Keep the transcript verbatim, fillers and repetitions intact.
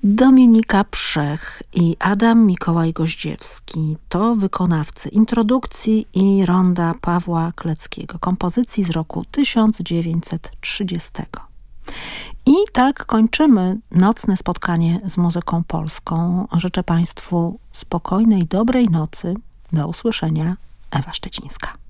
Dominika Przech i Adam Mikołaj Goździewski to wykonawcy introdukcji i ronda Pawła Kleckiego, kompozycji z roku tysiąc dziewięćset trzydziestego. I tak kończymy nocne spotkanie z muzyką polską. Życzę Państwu spokojnej, dobrej nocy. Do usłyszenia. Ewa Szczecińska.